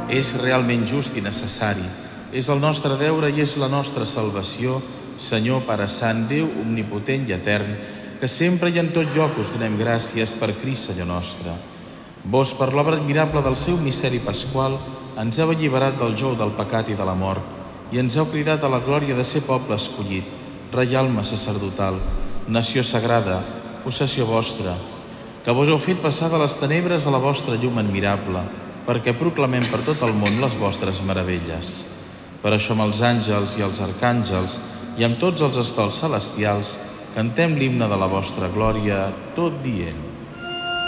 És realment just i necessari. És el nostre deure i és la nostra salvació, Senyor Pare Sant, Déu omnipotent i etern, que sempre i en tot lloc us donem gràcies per Crist, Senyor nostre. Vos, per l'obra admirable del seu misteri pasqual, ens heu alliberat del jou del pecat i de la mort i ens heu cridat a la glòria de ser poble escollit, reialme sacerdotal, nació sagrada, possessió vostra, que vos heu fet passar de les tenebres a la vostra llum admirable, perquè proclamem per tot el món les vostres meravelles. Per això amb els àngels i els arcàngels i amb tots els estols celestials cantem l'himne de la vostra glòria, tot dient: